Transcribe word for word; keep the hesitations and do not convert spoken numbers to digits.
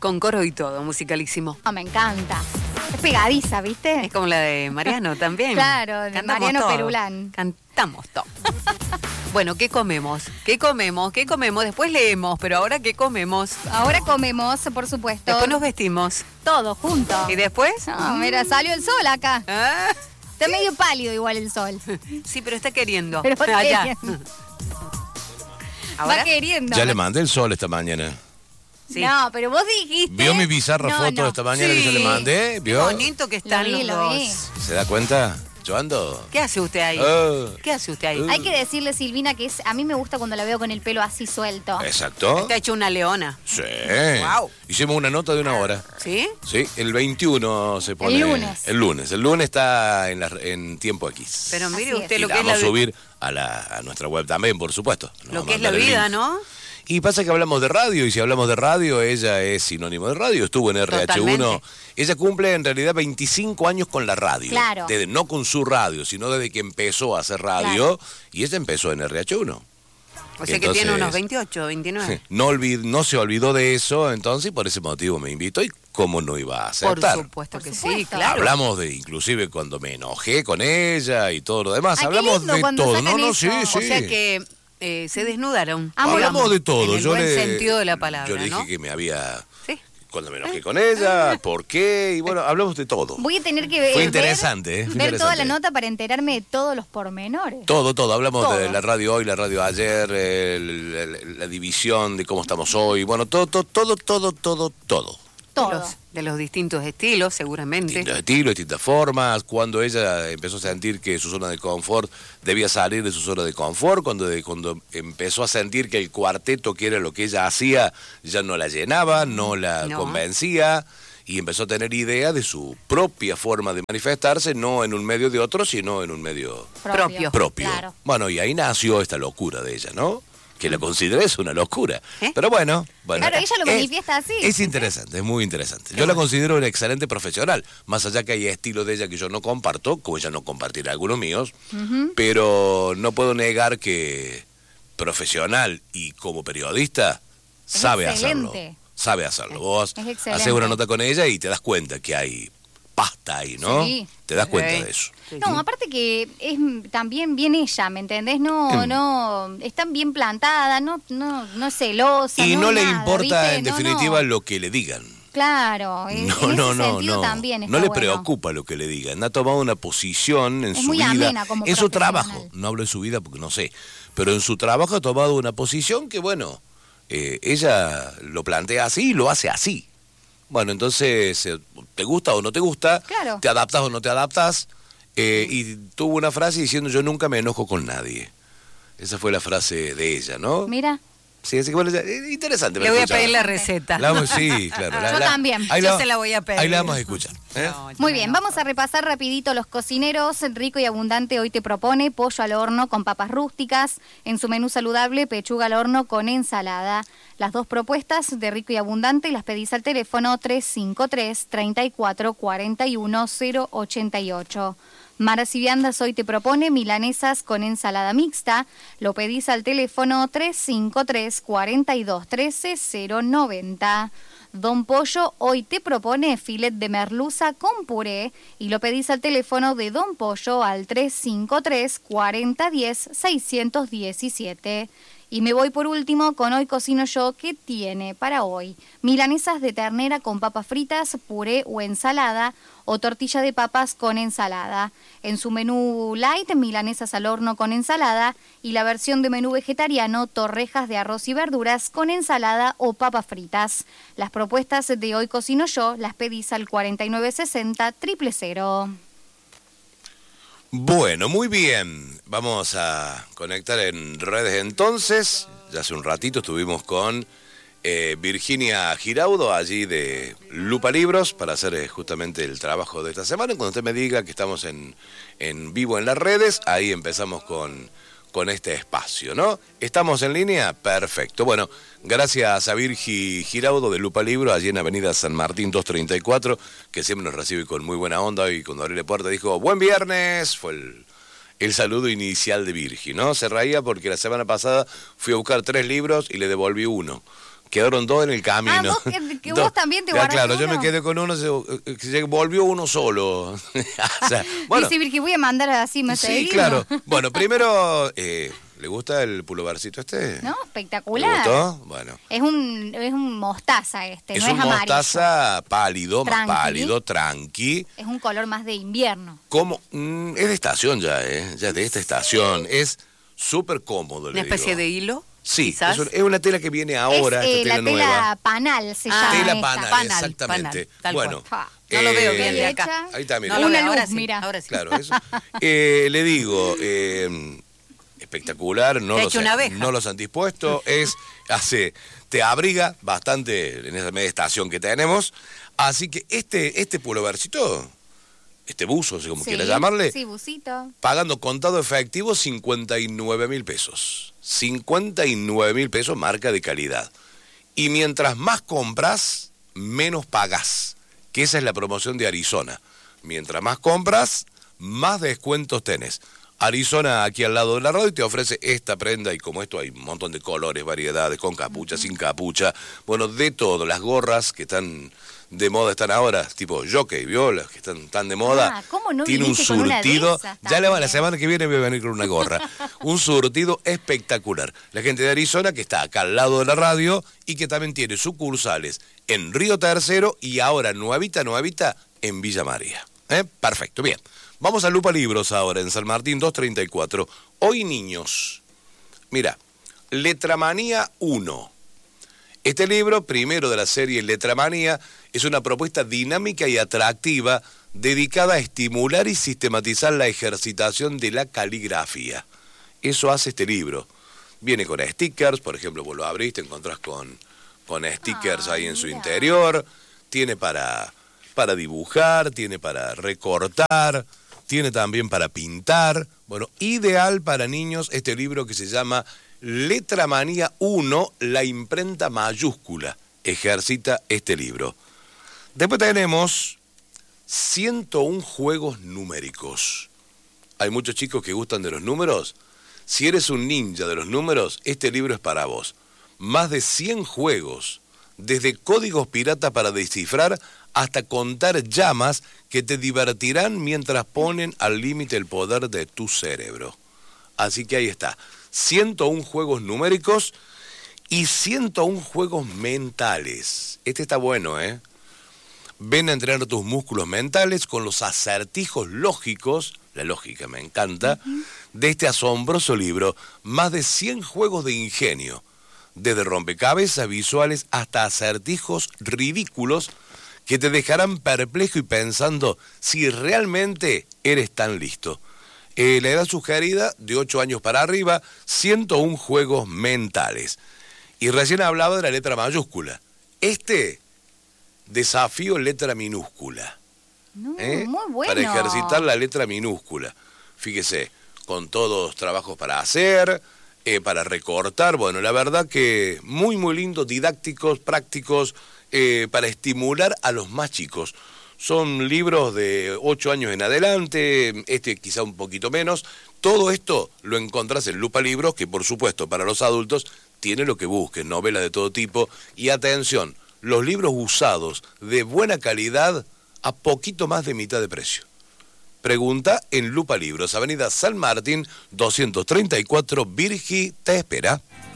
Con coro y todo, musicalísimo. Oh, me encanta. Es pegadiza, ¿viste? Es como la de Mariano también. Claro, de Cantamos Mariano todo. Perulán. Cantamos todo. Bueno, ¿qué comemos? ¿Qué comemos? ¿Qué comemos? Después leemos, pero ahora ¿qué comemos? Ahora comemos, por supuesto. Después nos vestimos. Todo junto. ¿Y después? No, mira, salió el sol acá. Ah. Está medio pálido igual el sol. Sí, pero está queriendo. Pero está Allá. queriendo. ¿Ahora? Va queriendo. Ya le mandé el sol esta mañana. Sí. No, pero vos dijiste... ¿Vio mi bizarra No, foto no. esta mañana Sí. que yo le mandé? ¿Vio? Qué bonito que están Lo vi, los lo dos. vi. ¿Se da cuenta? Yo ando... ¿Qué hace usted ahí? Ah. ¿Qué hace usted ahí? Ah. Hay que decirle, Silvina, que es a mí me gusta cuando la veo con el pelo así suelto. ¿Exacto? Está hecho una leona. Sí. Guau. Hicimos una nota de una hora. ¿Sí? Sí, el veintiuno se pone... El lunes. El lunes. El lunes está en, la, en tiempo X. Pero mire Así usted es. lo Y que la es la vamos a vi- subir a, la, a nuestra web también, por supuesto. Nos lo va que a es la mandar el vida, link. ¿no? Y pasa que hablamos de radio, y si hablamos de radio, ella es sinónimo de radio, estuvo en R H uno. Totalmente. Ella cumple en realidad veinticinco años con la radio. Claro. Desde, no con su radio, sino desde que empezó a hacer radio, y ella empezó en R H uno. O sea que Entonces, tiene unos veintiocho, veintinueve. No, olvid, no se olvidó de eso, entonces, y por ese motivo me invitó, y cómo no iba a Por aceptar. supuesto Por que sí, supuesto. claro. Hablamos de, inclusive cuando me enojé con ella y todo lo demás, Ay, qué hablamos lindo de cuando todo. sacan No, no, eso. sí, sí. O sea que eh, se desnudaron. Amo la- Hablamos de todo. En el yo buen le, sentido de la palabra, Yo le dije ¿no? que me había... Sí. Cuando me enojé con ella, por qué, y bueno, hablamos de todo. Voy a tener que ver, Fue interesante, ¿eh? Fue ver toda la interesante. nota para enterarme de todos los pormenores. Todo, todo. Hablamos Todo. de la radio hoy, la radio ayer, el- el- la división de cómo estamos hoy. Bueno, todo, todo, todo, todo, todo, todo. Todo. De los, de los distintos estilos, seguramente. Distintos estilos, distintas formas. Cuando ella empezó a sentir que su zona de confort debía salir de su zona de confort, cuando, de- cuando empezó a sentir que el cuarteto, que era lo que ella hacía, ya no la llenaba, no la No. convencía, y empezó a tener idea de su propia forma de manifestarse, no en un medio de otro, sino en un medio Propio. propio. Claro. Bueno, y ahí nació esta locura de ella, ¿no? Que la consideré es una locura. ¿Eh? Pero bueno, bueno. Claro, ella lo es- manifiesta así. Es interesante, es muy interesante. Yo la considero una excelente profesional, más allá que hay estilos de ella que yo no comparto, como ella no compartirá algunos míos, pero no puedo negar que profesional y como periodista Es sabe hacerlo. excelente. Sabe hacerlo. Vos Es excelente. haces una nota con ella y te das cuenta que hay pasta ahí, ¿no? Sí. Te das cuenta Sí. de eso. Sí, No, sí. aparte que es también bien ella, ¿me entendés? No, Mm. no, está bien plantada, no, no, no es celosa. Y no, le nada, importa, ¿viste? en No, definitiva, no. lo que le digan. Claro, en, No, en ese no, no, sentido no. también está No le bueno. preocupa lo que le digan. Ha tomado una posición en Es su muy vida. amena como en su profesional. trabajo. No hablo de su vida porque no sé. Pero en su trabajo ha tomado una posición que, bueno, eh, ella lo plantea así y lo hace así. Bueno, entonces, eh, ¿te gusta o no te gusta? Claro. ¿Te adaptas o no te adaptas? Eh, y tuvo una frase diciendo, yo nunca me enojo con nadie. Esa fue la frase de ella, ¿no? Mira, Sí, así que bueno, ya, eh, interesante. Le para voy a escuchar. pedir la receta. La vamos- sí, claro. la- Yo la- también. ahí Yo la- se la voy a pedir. Ahí la vamos a escuchar. ¿eh? No, yo muy me bien, enojo. vamos a repasar rapidito los cocineros. Rico y Abundante hoy te propone pollo al horno con papas rústicas. En su menú saludable, pechuga al horno con ensalada. Las dos propuestas de Rico y Abundante las pedís al teléfono tres cinco tres, treinta y cuatro, cuarenta y uno, cero ochenta y ocho. Maras y Viandas hoy te propone milanesas con ensalada mixta. Lo pedís al teléfono tres cinco tres, cuarenta y dos, trece, cero noventa. Don Pollo hoy te propone filet de merluza con puré y lo pedís al teléfono de Don Pollo al tres cinco tres, cuarenta, diez, seiscientos diecisiete. Y me voy por último con Hoy Cocino Yo, que tiene para hoy milanesas de ternera con papas fritas, puré o ensalada, o tortilla de papas con ensalada. En su menú light, milanesas al horno con ensalada, y la versión de menú vegetariano, torrejas de arroz y verduras con ensalada o papas fritas. Las propuestas de Hoy Cocino Yo las pedís al cuarenta y nueve sesenta, triple cero. Bueno, muy bien. Vamos a conectar en redes entonces. Ya hace un ratito estuvimos con eh, Virginia Giraudo, allí de Lupa Libros, para hacer eh, justamente el trabajo de esta semana. Cuando usted me diga que estamos en, en vivo en las redes, ahí empezamos con, con este espacio, ¿no? ¿Estamos en línea? Perfecto. Bueno, gracias a Virgi Giraudo de Lupa Libro, allí en Avenida San Martín doscientos treinta y cuatro, que siempre nos recibe con muy buena onda, y cuando abrí la puerta dijo, buen viernes, fue el, el saludo inicial de Virgi, ¿no? Se reía porque la semana pasada fui a buscar tres libros y le devolví uno, Quedaron dos en el camino. Ah, vos, que, que Dos. vos también te Ya, guardaste claro, uno. yo me quedé con uno, se, se volvió uno solo. O sea, bueno, Dice Virgi, voy a mandar así más sí, seguido. claro. Bueno, primero, eh, ¿le gusta el pulovercito este? ¿No? ¿Le Espectacular. gustó? Bueno. Es un, es un mostaza este, Es no un es amarillo. mostaza pálido, Tranqui. más pálido, tranqui. Es un color más de invierno. Como, mm, es de estación ya, ¿eh? Ya es de esta estación. Es súper cómodo, ¿Una le especie digo. de hilo? Sí, quizás. es, un- es una tela que viene ahora, es eh, esta la tela tela nueva. panal, se Ah, llama Tela esta. panal, panal, exactamente. panal, tal Bueno, cual. Pa. No lo veo eh, bien de acá. Hecha. Ahí está, mira. No lo Una veo, ahora luz, sí, mira. ahora sí. Claro, eso. Eh, le digo, eh, espectacular, no Te ha los, hecho una abeja. no los han dispuesto, es, hace, te abriga bastante en esa media estación que tenemos, así que este, este pulovercito, este buzo, no sé cómo Sí, quiera llamarle, Sí, busito. pagando contado efectivo cincuenta y nueve mil pesos. cincuenta y nueve mil pesos, marca de calidad. Y mientras más compras, menos pagas. Que esa es la promoción de Arizona. Mientras más compras, más descuentos tenés. Arizona, aquí al lado de la radio, te ofrece esta prenda, y como esto hay un montón de colores, variedades, con capucha, sin capucha, bueno, de todo. Las gorras que están de moda están ahora, tipo jockey, violas, que están tan de moda. Ah, ¿cómo no Tiene un viniste con una de surtido. esas Ya le va, la también? semana que viene voy a venir con una gorra. Un surtido espectacular. La gente de Arizona, que está acá al lado de la radio y que también tiene sucursales en Río Tercero y ahora nuevita, nuevita en Villa María. ¿Eh? Perfecto, bien. Vamos a Lupa Libros ahora, en San Martín doscientos treinta y cuatro. Hoy, niños, mira, Letramanía uno. Este libro, primero de la serie Letramanía, es una propuesta dinámica y atractiva dedicada a estimular y sistematizar la ejercitación de la caligrafía. Eso hace este libro. Viene con stickers, por ejemplo, vos lo abrís, te encontrás con, con stickers Ah, ahí en su mira. interior. Tiene para, para dibujar, tiene para recortar, tiene también para pintar. Bueno, ideal para niños este libro que se llama Letramanía uno, la imprenta mayúscula. Ejercita este libro. Después tenemos ciento uno juegos numéricos. Hay muchos chicos que gustan de los números. Si eres un ninja de los números, este libro es para vos. Más de cien juegos, desde códigos piratas para descifrar hasta contar llamas que te divertirán mientras ponen al límite el poder de tu cerebro. Así que ahí está. ciento uno juegos numéricos y ciento uno juegos mentales. Este está bueno, ¿eh? Ven a entrenar tus músculos mentales con los acertijos lógicos, la lógica me encanta, uh-huh, de este asombroso libro. Más de cien juegos de ingenio, desde rompecabezas visuales hasta acertijos ridículos que te dejarán perplejo y pensando si realmente eres tan listo. Eh, la edad sugerida, de ocho años para arriba, ciento uno juegos mentales. Y recién hablaba de la letra mayúscula. Este, desafío letra minúscula. No, ¿eh? Muy bueno. Para ejercitar la letra minúscula. Fíjese, con todos trabajos para hacer, eh, para recortar. Bueno, la verdad que muy, muy lindo, didácticos, prácticos, eh, para estimular a los más chicos. Son libros de ocho años en adelante, este quizá un poquito menos. Todo esto lo encontrás en Lupa Libros, que por supuesto para los adultos tiene lo que busquen, novelas de todo tipo. Y atención, los libros usados de buena calidad a poquito más de mitad de precio. Pregunta en Lupa Libros, Avenida San Martín doscientos treinta y cuatro, Virgi te espera.